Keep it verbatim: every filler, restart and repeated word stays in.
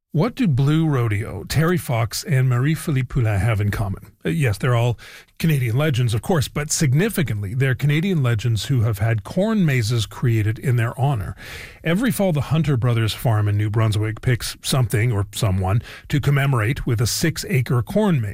What do Blue Rodeo, Terry Fox, and Marie-Philippe Poulin have in common? Uh, yes, they're all Canadian legends, of course, but significantly, they're Canadian legends who have had corn mazes created in their honor. Every fall, the Hunter Brothers farm in New Brunswick picks something or someone to commemorate with a six-acre corn maze.